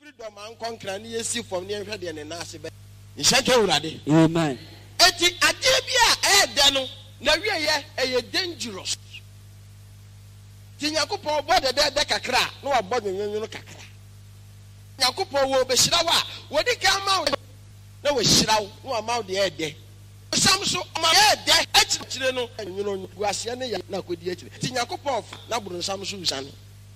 freedom and conquer ni esi from near hwede ne na ase be nhyeke urade Amen. eti ade bia de no na wieye eye dangerous ti Yakobon bode de kakra na wa bode nwenwunu kakra Yakobon wo be hyirawa wodi ka ma na wo hyirawo na wa ma de ede samso ma de akire no nwunu guase ne ya na kodi akire ti Yakobon na buru samso usane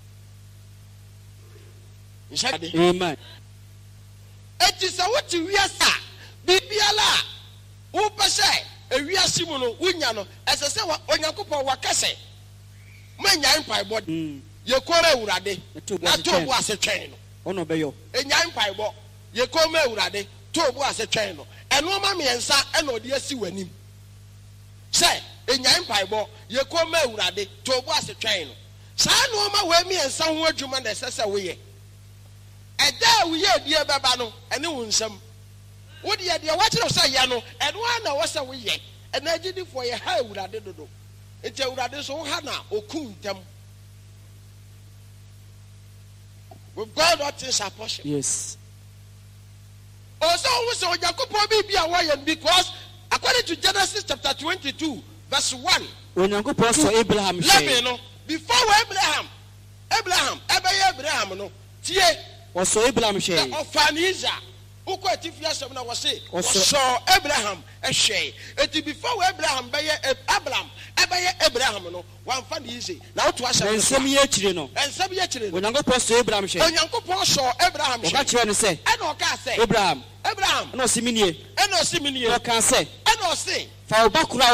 nhyeke Amen. Eti sa woti wiasa bibiala wo pese ewiase mu no wunya no esese Onyankopon wakase manya mpai bod ye kore urade na tobu asetwen no ono beyo enya mpai bo ye kome urade tobu asetwen no eno ma miensa ena odi asi wanim se enya mpai bo ye kome urade tobu asetwen no sa no ma we miensa ho adwuma na esese wo ye eda wo ye die beba no ene wo nsam wo de ye wakire say ya no eno na wo se wo ye ena agidifo ye ha urade dodo enti urade so ha na okuntem with God all things are possible. Yes. Also we say Yakobon be away because according to Genesis chapter 22 verse 1 Onyankopon so Abraham say no before Abraham no tie so Abraham say ofaniza uko atifia sem na wose so Abraham ehwe eti before Abraham be Abraham no wan fa ni easy na oto asem ensem ye akire no Onyankopon so Abraham say Onyankopon so Abraham say oka kire no say e no ka say Abraham no siminie o ka say e no say fa obakura